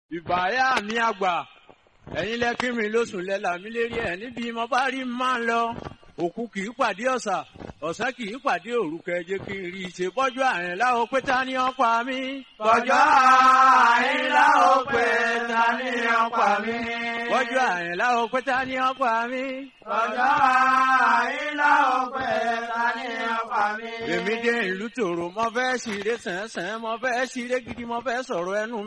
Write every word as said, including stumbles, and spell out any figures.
ìbáyà mi àgbà ẹ̀yin lẹ kí mi lóṣùn lẹ́la mi lérí ẹ̀ níbi mo bá rí máa ń lọ òkú kì í pàdé ọ̀sà ọ̀sán kì í pàdé òrùka ẹ jẹ́ kí n rí i ṣe bọ́jú àrìn láwo pé ta ni ó pa mí. bọ́jú àrìn láwo pé ta ni ó pa mí. bọ́jú àrìn láwo pé ta ni ó pa mí. bọ́jú àrìn láwo pé ta ni ó pa mí. èmi dé ìlú tòrò mo fẹ́ ṣeré sẹ́nsẹ́n mo fẹ́ ṣeré gidi mo fẹ́ sọ̀rọ̀ ẹnu